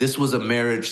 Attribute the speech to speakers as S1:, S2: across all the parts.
S1: This was a marriage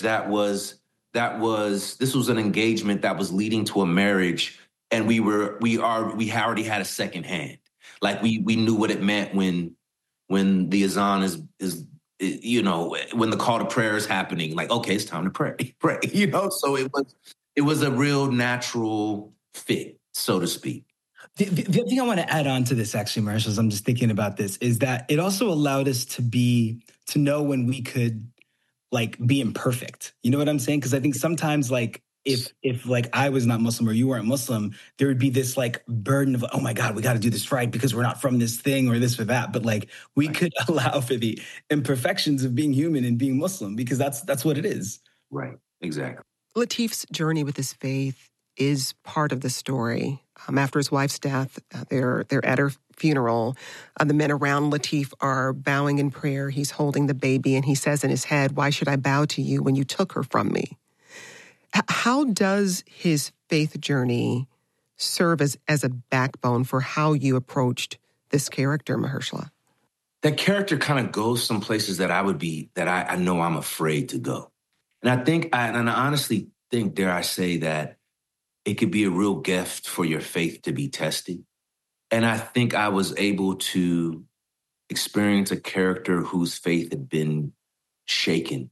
S1: this was an engagement that was leading to a marriage, and we already had a second hand. Like we knew what it meant when the azan is when the call to prayer is happening. Like, okay, it's time to pray, pray. So it was a real natural fit, so to speak.
S2: The other thing I want to add on to this, actually, Marshall, as I'm just thinking about this, is that it also allowed us to know when we could like be imperfect. You know what I'm saying? Because I think sometimes like if like I was not Muslim or you weren't Muslim, there would be this like burden of, oh my God, we got to do this right because we're not from this thing or this or that. But like we could allow for the imperfections of being human and being Muslim because that's what it is.
S1: Right. Exactly.
S3: Latif's journey with his faith is part of the story. After his wife's death, they're at her funeral. The men around Latif are bowing in prayer. He's holding the baby, and he says in his head, "Why should I bow to you when you took her from me?" How does his faith journey serve as a backbone for how you approached this character, Mahershala?
S1: That character kind of goes some places that I know I'm afraid to go. And I honestly think, dare I say, that it could be a real gift for your faith to be tested. And I think I was able to experience a character whose faith had been shaken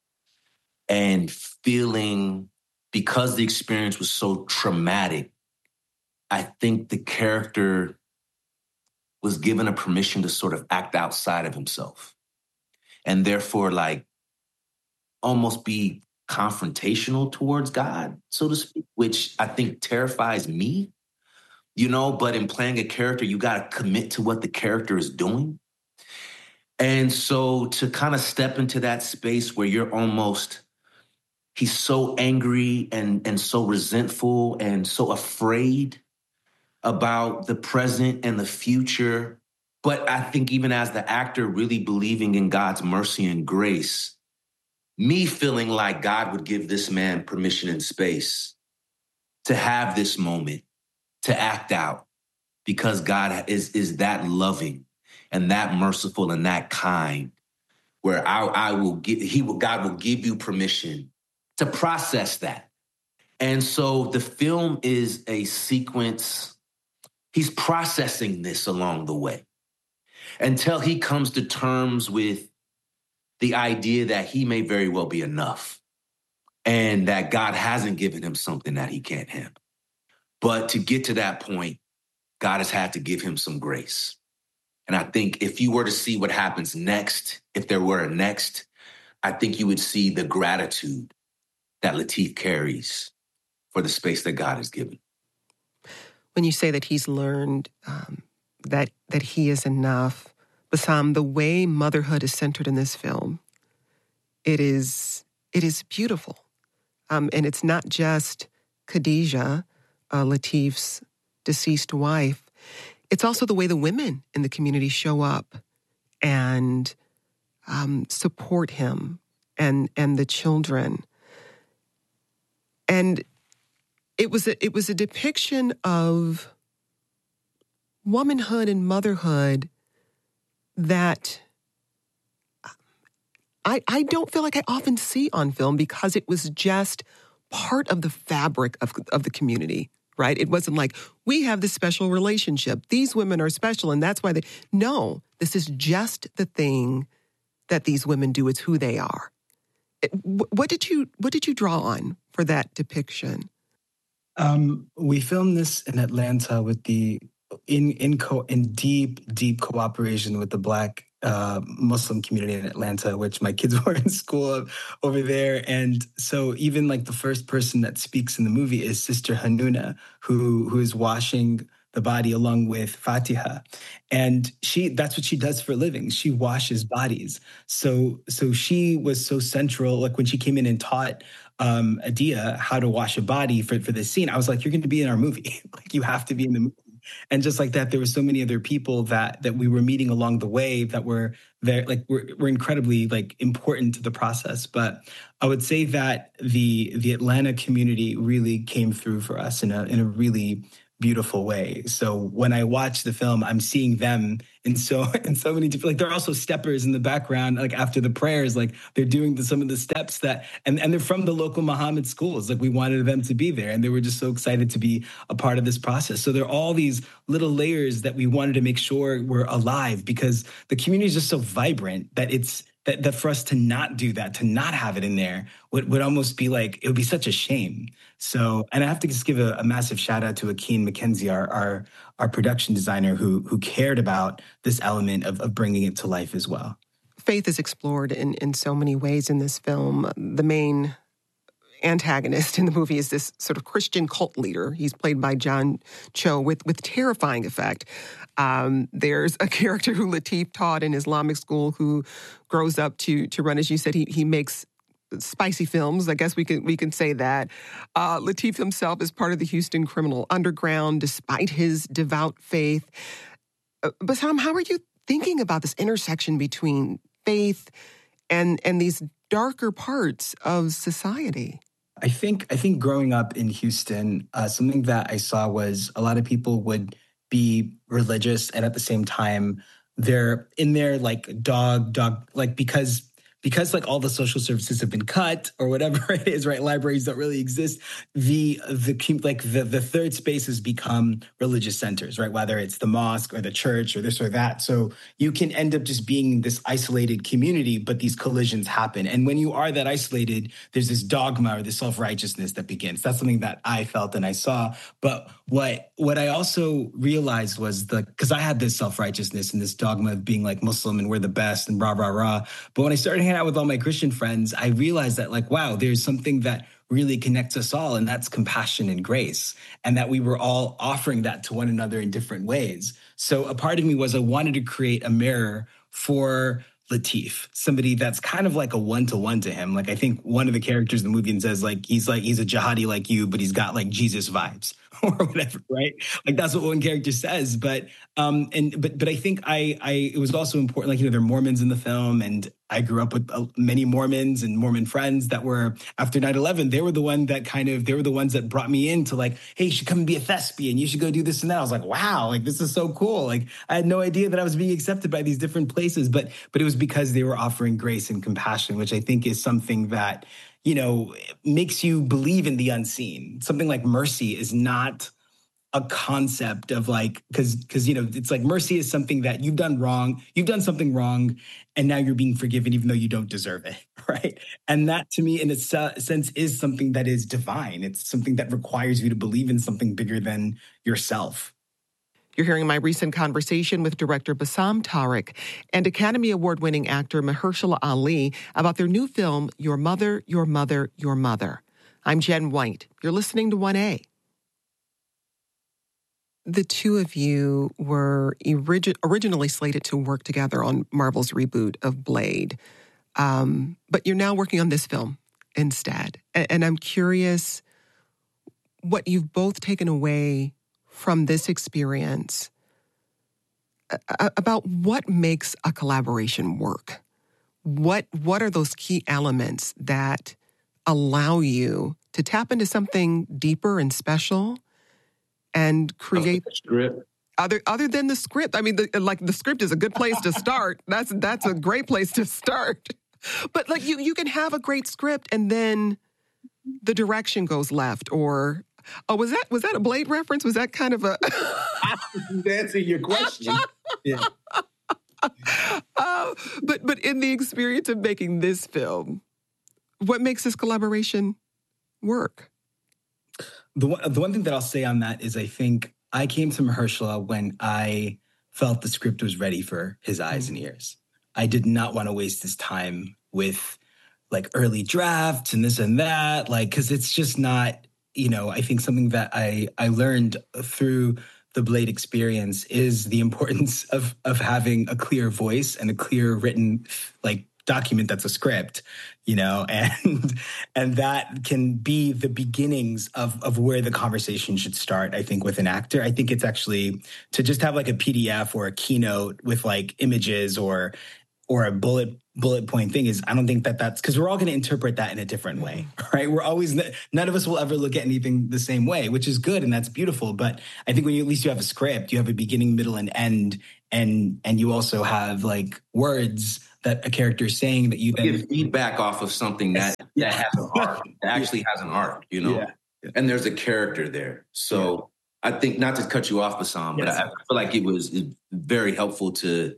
S1: and feeling, because the experience was so traumatic, I think the character was given a permission to sort of act outside of himself and therefore like almost be confrontational towards God, so to speak, which I think terrifies me, but in playing a character, you got to commit to what the character is doing. And so to kind of step into that space where he's so angry and so resentful and so afraid about the present and the future. But I think even as the actor really believing in God's mercy and grace, me feeling like God would give this man permission and space to have this moment, to act out, because God is that loving and that merciful and that kind, where God will give you permission to process that. And so the film is a sequence. He's processing this along the way until he comes to terms with the idea that he may very well be enough and that God hasn't given him something that he can't handle. But to get to that point, God has had to give him some grace. And I think if you were to see what happens next, if there were a next, I think you would see the gratitude that Latif carries for the space that God has given.
S3: When you say that he's learned that he is enough, Bassam, the way motherhood is centered in this film, it is beautiful. And it's not just Khadijah, Latif's deceased wife. It's also the way the women in the community show up and support him and the children. And it was a depiction of womanhood and motherhood that I don't feel like I often see on film, because it was just part of the fabric of the community, right? It wasn't like, we have this special relationship. These women are special, and that's why no, this is just the thing that these women do. It's who they are. What did you draw on for that depiction?
S2: We filmed this in Atlanta with in deep cooperation with the Black Muslim community in Atlanta, which my kids were in school over there. And so even like the first person that speaks in the movie is Sister Hanuna, who is washing the body along with Fatiha. And that's what she does for a living. She washes bodies. So she was so central. Like when she came in and taught Adia how to wash a body for this scene, I was like, you're going to be in our movie. Like you have to be in the movie. And just like that, there were so many other people that we were meeting along the way that were there, like were incredibly like important to the process. But I would say that the Atlanta community really came through for us in a really beautiful way. So when I watch the film, I'm seeing them in so many different, like, there are also steppers in the background, like after the prayers, like they're doing some of the steps that, and they're from the local Muhammad schools. Like, we wanted them to be there, and they were just so excited to be a part of this process. So there are all these little layers that we wanted to make sure were alive, because the community is just so vibrant that it's, that for us to not do that, to not have it in there, would almost be like, it would be such a shame. So, and I have to just give a massive shout out to Akeen McKenzie, our production designer, who cared about this element of bringing it to life as well.
S3: Faith is explored in so many ways in this film. The main antagonist in the movie is this sort of Christian cult leader. He's played by John Cho with terrifying effect. There's a character who Lateef taught in Islamic school who grows up to run, as you said, he makes spicy films. I guess we can say that. Lateef himself is part of the Houston criminal underground, despite his devout faith. Bassam, how are you thinking about this intersection between faith and these darker parts of society?
S2: I think growing up in Houston, something that I saw was a lot of people would be religious, and at the same time, they're in there like dog, like because like all the social services have been cut or whatever it is, right? Libraries don't really exist. The third spaces become religious centers, right? Whether it's the mosque or the church or this or that. So you can end up just being this isolated community, but these collisions happen. And when you are that isolated, there's this dogma or this self-righteousness that begins. That's something that I felt and I saw. But what I also realized was because I had this self-righteousness and this dogma of being like Muslim and we're the best and rah, rah, rah. But when I started hanging out with all my Christian friends, I realized that, like, wow, there's something that really connects us all, and that's compassion and grace, and that we were all offering that to one another in different ways. So a part of me was I wanted to create a mirror for Lateef, somebody that's kind of like a one-to-one to him. Like, I think one of the characters in the movie says he's a jihadi like you, but he's got like Jesus vibes or whatever, right? Like, that's what one character says. But I think it was also important, like, there are Mormons in the film, and I grew up with many Mormons and Mormon friends that were, after 9/11, they were the ones that brought me into, like, hey, you should come and be a thespian. You should go do this and that. I was like, wow, like, this is so cool. Like, I had no idea that I was being accepted by these different places, but it was because they were offering grace and compassion, which I think is something that, makes you believe in the unseen. Something like mercy is not a concept of, like, because it's like mercy is something that you've done something wrong, and now you're being forgiven even though you don't deserve it, right? And that, to me, in a sense, is something that is divine. It's something that requires you to believe in something bigger than yourself.
S3: You're hearing my recent conversation with director Bassam Tariq and Academy Award-winning actor Mahershala Ali about their new film, Your Mother, Your Mother, Your Mother. I'm Jen White. You're listening to 1A. The two of you were originally slated to work together on Marvel's reboot of Blade, but you're now working on this film instead. And I'm curious what you've both taken away from this experience about what makes a collaboration work. What are those key elements that allow you to tap into something deeper and special and create
S1: script?
S3: Other than the script? I mean, the script is a good place to start. That's a great place to start. But like you can have a great script and then the direction goes left. Or was that a Blade reference? Was that kind of a
S1: answer your question? Yeah.
S3: But in the experience of making this film, what makes this collaboration work?
S2: The one thing that I'll say on that is I think I came to Mahershala when I felt the script was ready for his eyes and ears. I did not want to waste his time with like early drafts and this and that, like, because it's just not, I think something that I learned through the Blade experience is the importance of having a clear voice and a clear written, like, document that's a script, and that can be the beginnings of where the conversation should start, I think, with an actor. I think it's actually to just have like a PDF or a keynote with like images or a bullet point thing is, I don't think that's because we're all going to interpret that in a different way, right? None of us will ever look at anything the same way, which is good and that's beautiful. But I think when at least you have a script, you have a beginning, middle, and end, and you also have like words that a character is saying that you then
S1: give feedback off of something that has an arc, that actually has an arc, you know?
S2: Yeah.
S1: And there's a character there. So I think, not to cut you off, Bassam, but I feel like it was very helpful to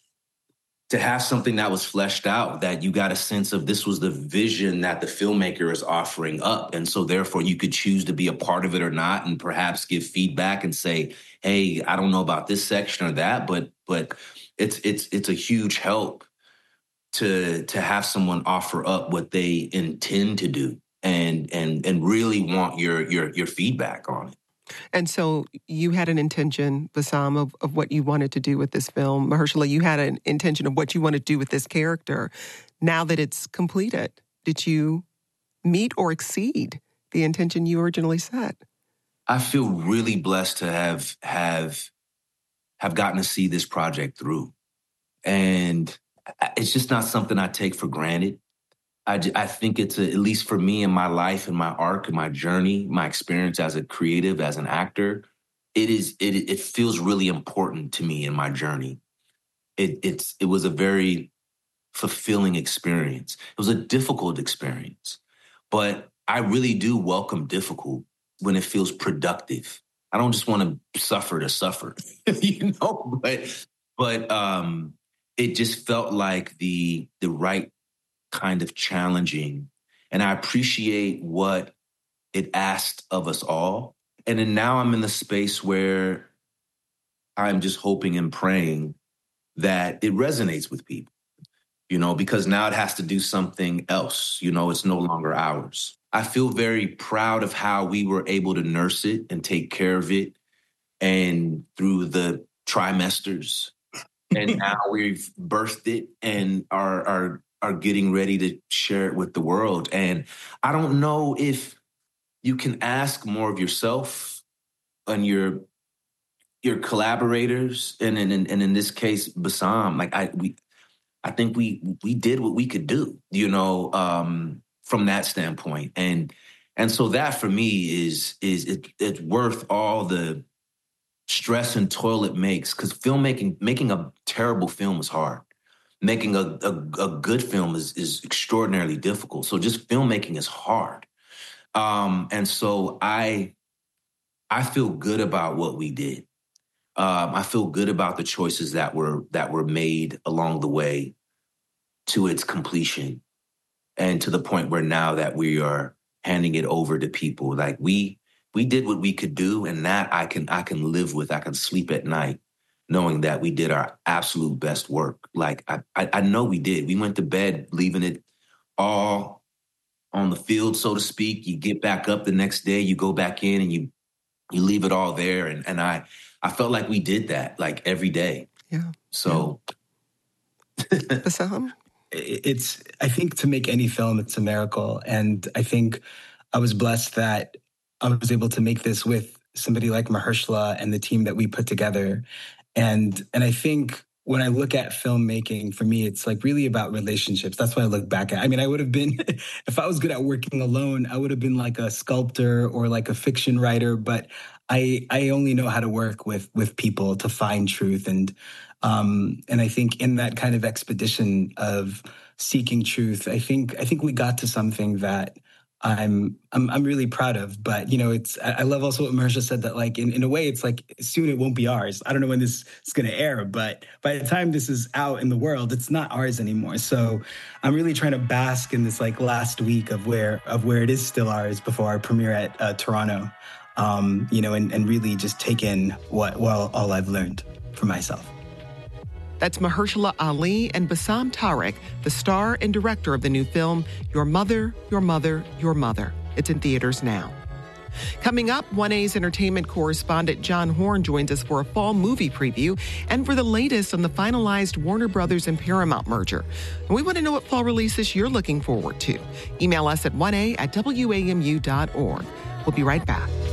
S1: have something that was fleshed out, that you got a sense of this was the vision that the filmmaker is offering up. And so therefore you could choose to be a part of it or not, and perhaps give feedback and say, hey, I don't know about this section or that, but it's a huge help to have someone offer up what they intend to do and really want your feedback on it.
S3: And so you had an intention, Bassam, of what you wanted to do with this film. Mahershala, you had an intention of what you wanted to do with this character. Now that it's completed, did you meet or exceed the intention you originally set?
S1: I feel really blessed to have gotten to see this project through. And it's just not something I take for granted. I think it's, at least for me in my life and my arc and my journey, my experience as a creative, as an actor, it feels really important to me in my journey. It was a very fulfilling experience. It was a difficult experience, but I really do welcome difficult when it feels productive. I don't just want to suffer, you know, but it just felt like the right kind of challenging. And I appreciate what it asked of us all. And then now I'm in the space where I'm just hoping and praying that it resonates with people, you know, because now it has to do something else. You know, it's no longer ours. I feel very proud of how we were able to nurse it and take care of it, and through the trimesters. And now we've birthed it and are getting ready to share it with the world. And I don't know if you can ask more of yourself and your collaborators, and in this case, Bassam. Like I think we did what we could do, you know, from that standpoint. And so that for me is it's worth all the stress and toil it makes, because making a terrible film is hard. Making a good film is extraordinarily difficult. So just filmmaking is hard. And so I feel good about what we did. I feel good about the choices that were made along the way to its completion, and to the point where now that we are handing it over to people, like we did what we could do, and that I can live with. I can sleep at night knowing that we did our absolute best work. Like I know we did. We went to bed leaving it all on the field, so to speak. You get back up the next day, you go back in, and you leave it all there. And I felt like we did that like every day.
S3: Yeah.
S1: So
S3: Bassam?
S2: I think to make any film, it's a miracle. And I think I was blessed that I was able to make this with somebody like Mahershala and the team that we put together. And I think when I look at filmmaking, for me, it's like really about relationships. That's what I look back at. I mean, I would have been, if I was good at working alone, I would have been like a sculptor or like a fiction writer. But I only know how to work with people to find truth. And I think in that kind of expedition of seeking truth, I think we got to something that I'm really proud of. But, you know, I love also what Mahershala said, that like in a way, it's like soon it won't be ours. I don't know when this is going to air, but by the time this is out in the world, it's not ours anymore. So I'm really trying to bask in this like last week of where it is still ours before our premiere at Toronto, you know, and really just take in all I've learned for myself.
S3: That's Mahershala Ali and Bassam Tariq, the star and director of the new film, Your Mother, Your Mother, Your Mother. It's in theaters now. Coming up, 1A's entertainment correspondent John Horn joins us for a fall movie preview and for the latest on the finalized Warner Brothers and Paramount merger. And we want to know what fall releases you're looking forward to. Email us at 1A@WAMU.org. We'll be right back.